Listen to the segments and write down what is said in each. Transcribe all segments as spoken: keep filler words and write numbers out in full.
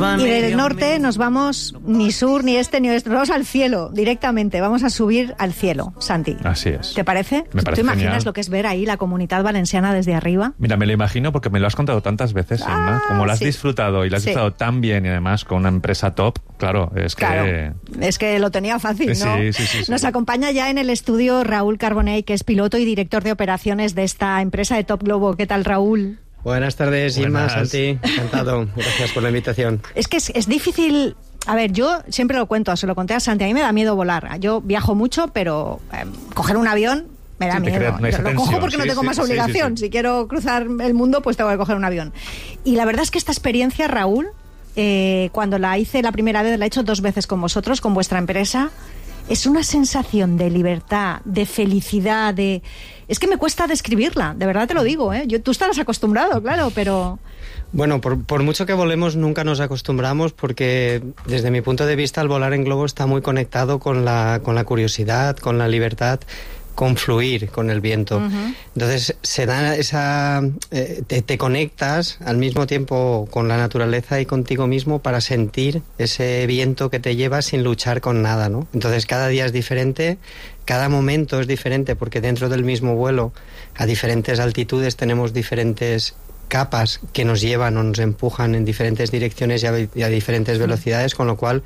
Y del norte nos vamos ni sur, ni este, ni oeste, nos vamos al cielo directamente, vamos a subir al cielo, Santi. Así es. ¿Te parece? Me parece ¿Tú imaginas genial. lo que es ver ahí la Comunidad Valenciana desde arriba? Mira, me lo imagino porque me lo has contado tantas veces, Ah, Inma. Como lo has sí. disfrutado y lo has Sí. disfrutado tan bien y además con una empresa top, claro, es que... Claro, es que lo tenía fácil, ¿no? Sí, sí, sí, sí. Nos acompaña ya en el estudio Raúl Carbonell, que es piloto y director de operaciones de esta empresa de Top Globo. ¿Qué tal, Raúl? Buenas tardes, Inma, Buenas. Santi, encantado. Gracias por la invitación. Es que es, es difícil... A ver, yo siempre lo cuento, se lo conté a Santi, a mí me da miedo volar. Yo viajo mucho, pero eh, coger un avión me da Sí, te miedo. crea- no hay Yo lo tensión, cojo porque no sí, tengo sí, más sí, sí, obligación. sí. Si quiero cruzar el mundo, pues tengo que coger un avión. Y la verdad es que esta experiencia, Raúl, eh, cuando la hice la primera vez, la he hecho dos veces con vosotros, con vuestra empresa, es una sensación de libertad, de felicidad, de... Es que me cuesta describirla, de verdad te lo digo, ¿eh? Yo, tú estarás acostumbrado, claro, pero... Bueno, por, por mucho que volemos, nunca nos acostumbramos porque, desde mi punto de vista, el volar en globo está muy conectado con la, con la curiosidad, con la libertad, con fluir con el viento. Uh-huh. Entonces, se da esa... eh, te, te conectas al mismo tiempo con la naturaleza y contigo mismo para sentir ese viento que te lleva sin luchar con nada, ¿no? Entonces, cada día es diferente, cada momento es diferente, porque dentro del mismo vuelo, a diferentes altitudes, tenemos diferentes capas que nos llevan o nos empujan en diferentes direcciones y a, y a diferentes velocidades, con lo cual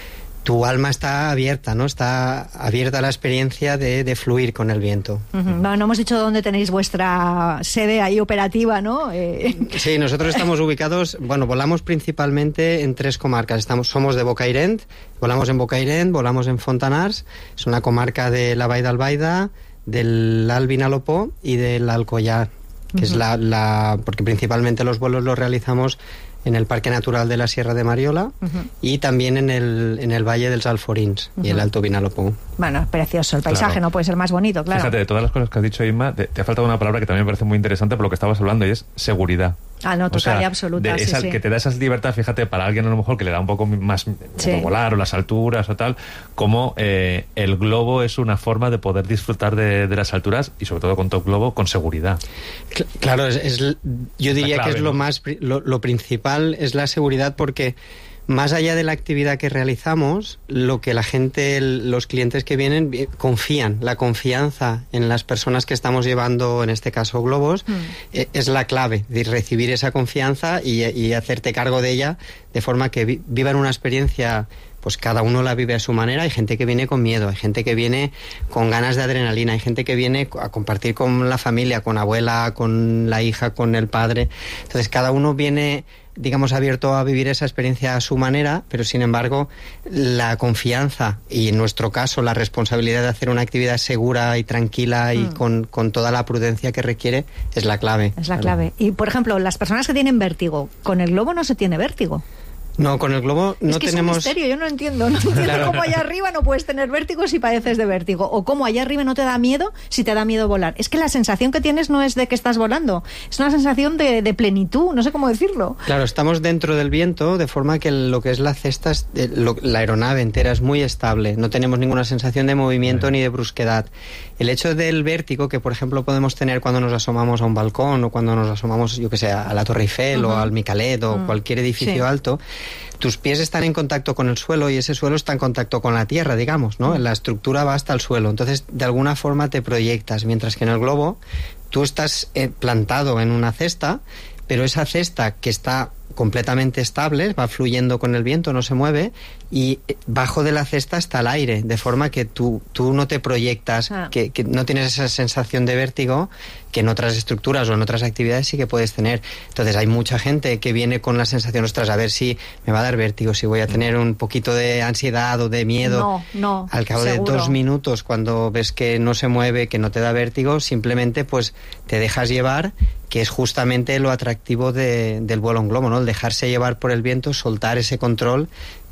tu alma está abierta, ¿no? Está abierta a la experiencia de, de fluir con el viento. Uh-huh. Bueno, no hemos dicho dónde tenéis vuestra sede ahí operativa, ¿no? Eh... Sí, nosotros estamos ubicados, bueno, volamos principalmente en tres comarcas. Estamos, somos de Bocairent, volamos en Bocairent, volamos en Fontanars, es una comarca de la Vall d'Albaida, del Alt Vinalopó y del Alcoyar, que uh-huh. es la, la... porque principalmente los vuelos los realizamos en el Parque Natural de la Sierra de Mariola uh-huh. y también en el, en el Valle dels Alforins uh-huh. y el Alto Vinalopó. Bueno, es precioso. El paisaje Claro. no puede ser más bonito, claro. Fíjate, de todas las cosas que has dicho, Inma, te, te ha faltado una palabra que también me parece muy interesante por lo que estabas hablando, y es seguridad. Ah, no, total O sea, y absoluta, de sí, esa, sí. que te da esa libertad, fíjate, para alguien a lo mejor que le da un poco más Sí. como volar o las alturas o tal, como eh, el globo es una forma de poder disfrutar de, de las alturas y sobre todo con Top Globo con seguridad. Cl- Claro, es, es- yo diría clave, que es lo ¿no? más pri- lo, lo principal es la seguridad, porque más allá de la actividad que realizamos, lo que la gente, el- los clientes que vienen vi- confían, la confianza en las personas que estamos llevando, en este caso globos, Mm. eh, es la clave de recibir esa confianza y, y hacerte cargo de ella, de forma que vi- vivan una experiencia. Pues cada uno la vive a su manera. Hay gente que viene con miedo, hay gente que viene con ganas de adrenalina, hay gente que viene a compartir con la familia, con abuela, con la hija, con el padre. Entonces cada uno viene, digamos, abierto a vivir esa experiencia a su manera, pero sin embargo la confianza y, en nuestro caso, la responsabilidad de hacer una actividad segura y tranquila y Mm. con, con toda la prudencia que requiere es la clave. Es la clave. Y, por ejemplo, las personas que tienen vértigo, con el globo no se tiene vértigo. No, con el globo no es que tenemos... es un misterio, yo no lo entiendo. No entiendo Claro. cómo allá arriba no puedes tener vértigo si padeces de vértigo. O cómo allá arriba no te da miedo si te da miedo volar. Es que la sensación que tienes no es de que estás volando. Es una sensación de, de plenitud, no sé cómo decirlo. Claro, estamos dentro del viento, de forma que lo que es la cesta, es- eh, lo- la aeronave entera es muy estable. No tenemos ninguna sensación de movimiento ni de brusquedad. El hecho del vértigo, que por ejemplo podemos tener cuando nos asomamos a un balcón o cuando nos asomamos, yo que sé, a la Torre Eiffel Ujú. o al Micalet o Mm. cualquier edificio Sí. alto, tus pies están en contacto con el suelo y ese suelo está en contacto con la tierra, digamos, ¿no? La estructura va hasta el suelo. Entonces, de alguna forma te proyectas, mientras que en el globo tú estás eh, plantado en una cesta, pero esa cesta que está completamente estable, va fluyendo con el viento, no se mueve, y eh, bajo de la cesta está el aire, de forma que tú, tú no te proyectas, Ah. que, que no tienes esa sensación de vértigo que en otras estructuras o en otras actividades sí que puedes tener. Entonces hay mucha gente que viene con la sensación, ostras, a ver si me va a dar vértigo, si voy a tener un poquito de ansiedad o de miedo. No, no, Al cabo seguro. de dos minutos, cuando ves que no se mueve, que no te da vértigo, simplemente pues te dejas llevar, que es justamente lo atractivo de, del vuelo en globo, ¿no? El dejarse llevar por el viento, soltar ese control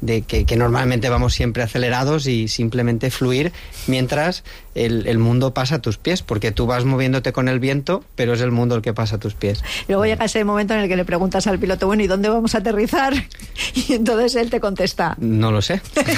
de que, que normalmente vamos siempre acelerados y simplemente fluir mientras el, el mundo pasa a tus pies, porque tú vas moviéndote con el viento, pero es el mundo el que pasa a tus pies. Luego llega ese momento en el que le preguntas al piloto, bueno, ¿y dónde vamos a aterrizar? Y entonces él te contesta, no lo sé.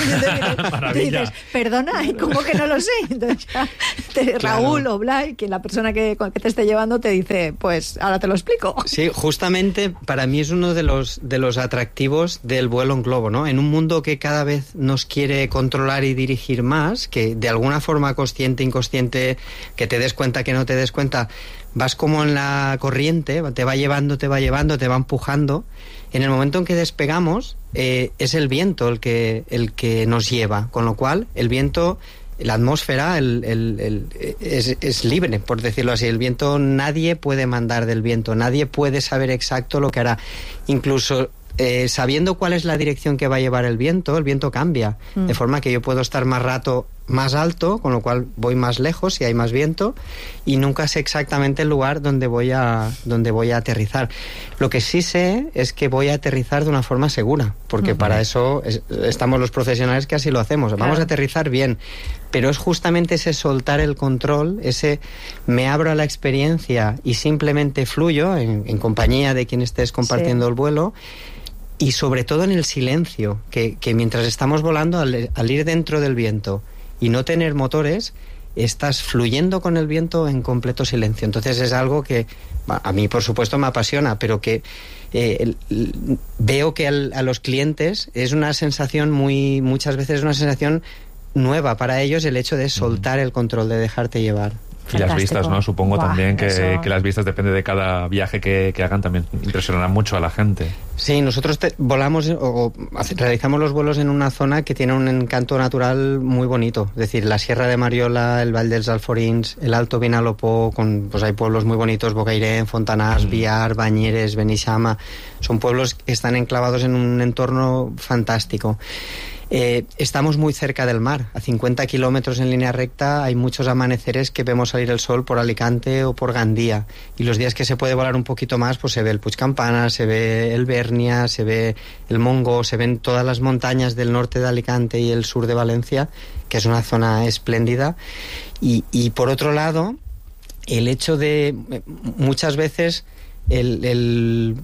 Te dices, perdona, ¿y cómo que no lo sé? Entonces ya te, Claro. Raúl o Blay, que la persona que, que te esté llevando te dice, pues ahora te lo explico. Sí, justamente para mí es uno de los, de los atractivos del vuelo en globo, ¿no? En un mundo que cada vez nos quiere controlar y dirigir más, que de alguna forma consciente, inconsciente, que te des cuenta, que no te des cuenta, vas como en la corriente, te va llevando, te va llevando, te va empujando. En el momento en que despegamos, eh, es el viento el que, el que nos lleva, con lo cual el viento, la atmósfera el, el, el, es, es libre, por decirlo así. El viento, nadie puede mandar del viento, nadie puede saber exacto lo que hará. Incluso eh, sabiendo cuál es la dirección que va a llevar el viento, el viento cambia, mm. de forma que yo puedo estar más rato más alto, con lo cual voy más lejos si hay más viento, y nunca sé exactamente el lugar donde voy a donde voy a aterrizar. Lo que sí sé es que voy a aterrizar de una forma segura, porque uh-huh. para eso es, estamos los profesionales que así lo hacemos. Claro. Vamos a aterrizar bien, pero es justamente ese soltar el control, ese me abro a la experiencia y simplemente fluyo en, en compañía de quien estés compartiendo sí. el vuelo. Y sobre todo en el silencio, que, que mientras estamos volando, al, al ir dentro del viento y no tener motores, estás fluyendo con el viento en completo silencio. Entonces es algo que a mí, por supuesto, me apasiona, pero que eh, el, el, veo que al, a los clientes es una sensación muy, muchas veces es una sensación nueva para ellos, el hecho de soltar el control, de dejarte llevar. Y las vistas, ¿no? Supongo Buah, también que, eso... que las vistas, depende de cada viaje que, que hagan, también impresionarán mucho a la gente. Sí, nosotros te, volamos o, o realizamos los vuelos en una zona que tiene un encanto natural muy bonito. Es decir, la Sierra de Mariola, el Val dels Alforins, el Alto Vinalopó, con, pues hay pueblos muy bonitos, Bocairent, Fontanars, mm. Biar, Bañeres, Beneixama. Son pueblos que están enclavados en un entorno fantástico. Eh, estamos muy cerca del mar, a cincuenta kilómetros en línea recta. Hay muchos amaneceres que vemos salir el sol por Alicante o por Gandía, y los días que se puede volar un poquito más, pues se ve el Puig Campana, se ve el Bernia, se ve el Mongo, se ven todas las montañas del norte de Alicante y el sur de Valencia, que es una zona espléndida. Y, y por otro lado, el hecho de muchas veces el, el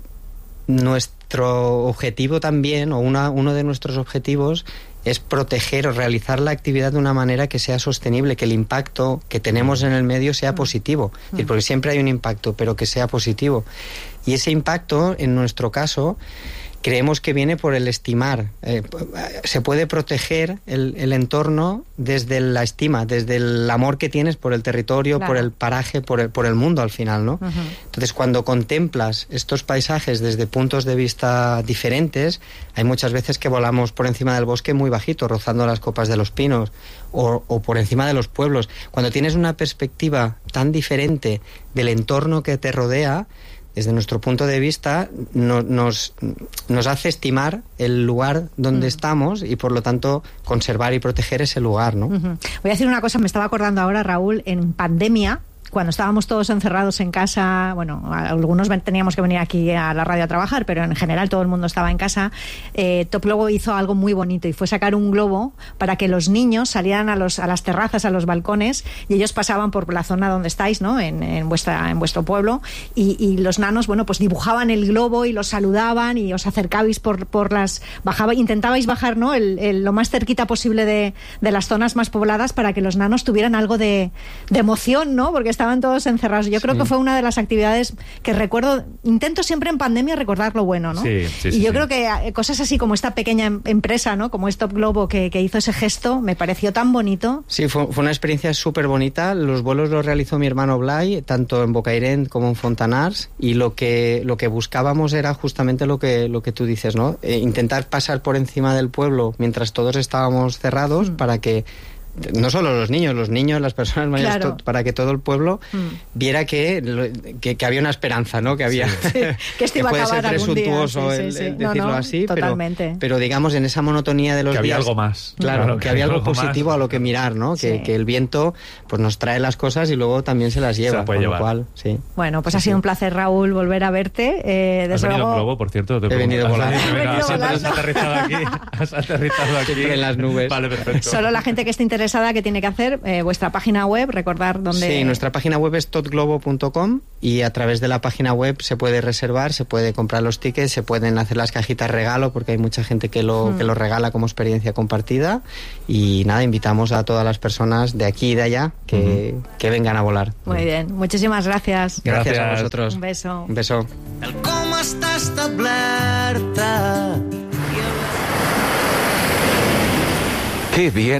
nuestro objetivo también, o una, uno de nuestros objetivos, es proteger o realizar la actividad de una manera que sea sostenible, que el impacto que tenemos en el medio sea positivo. Es decir, porque siempre hay un impacto, pero que sea positivo. Y ese impacto, en nuestro caso, creemos que viene por el estimar. Eh, se puede proteger el, el entorno desde la estima, desde el amor que tienes por el territorio, claro. por el paraje, por el, por el mundo al final, ¿no? Uh-huh. Entonces, cuando contemplas estos paisajes desde puntos de vista diferentes, hay muchas veces que volamos por encima del bosque muy bajito, rozando las copas de los pinos, o, o por encima de los pueblos. Cuando tienes una perspectiva tan diferente del entorno que te rodea, desde nuestro punto de vista, no, nos, nos hace estimar el lugar donde mm. estamos y, por lo tanto, conservar y proteger ese lugar, ¿no? Uh-huh. Voy a decir una cosa, me estaba acordando ahora, Raúl, en pandemia, cuando estábamos todos encerrados en casa, bueno, algunos teníamos que venir aquí a la radio a trabajar, pero en general todo el mundo estaba en casa, eh, Top Globo hizo algo muy bonito y fue sacar un globo para que los niños salieran a, los, a las terrazas, a los balcones, y ellos pasaban por la zona donde estáis, ¿no? En, en, vuestra, en vuestro pueblo, y, y los nanos, bueno, pues dibujaban el globo y los saludaban y os acercabais por, por las... bajaba, intentabais bajar, ¿no? El, el, lo más cerquita posible de, de las zonas más pobladas para que los nanos tuvieran algo de, de emoción, ¿no? Porque estaban todos encerrados. Yo sí. creo que fue una de las actividades que recuerdo, intento siempre en pandemia recordar lo bueno, ¿no? Sí, sí, y sí, yo sí. creo que cosas así como esta pequeña empresa, ¿no? Como es Top Globo, que, que hizo ese gesto, me pareció tan bonito. Sí, fue, fue una experiencia súper bonita. Los vuelos los realizó mi hermano Blay, tanto en Bocairent como en Fontanars, y lo que, lo que buscábamos era justamente lo que, lo que tú dices, ¿no? Eh, intentar pasar por encima del pueblo mientras todos estábamos cerrados mm. para que no solo los niños, los niños, las personas mayores, Claro. to- para que todo el pueblo Mm. viera que, lo- que, que había una esperanza, ¿no? Que había Sí, que esto iba a puede ser acabar algún día, presuntuoso sí, sí, el, sí. el No, decirlo no, así, pero, totalmente. pero digamos en esa monotonía de los Que había días, algo más. Claro, Claro, que había algo algo más. positivo a lo que mirar, ¿no? Que, Sí. que el viento pues nos trae las cosas y luego también se las lleva, las puede con lo llevar. cual, sí. Bueno, pues ha sido un placer, Raúl, volver a verte. Eh, ¿Has desde venido en luego, globo, por cierto? Te He venido pregunto. ¿Has volando. venido? Venga, He venido has- has volando. aterrizado aquí. Has aterrizado aquí. Siempre en las nubes. Vale, perfecto. solo la gente que esté interesada, ¿qué tiene que hacer? Eh, vuestra página web, recordar dónde... Sí, nuestra página web es totglobo punto com y a través de la página web se puede reservar, se puede comprar los tickets, se pueden hacer las cajitas regalo porque hay mucha gente que lo, Mm. que lo regala como experiencia compartida y nada, invitamos a todas las personas de aquí y de allá que, que vengan a volar. Muy bien, muchísimas gracias. Gracias, a Gracias. vosotros. Un beso. Un beso. El com està establerta. Qué bien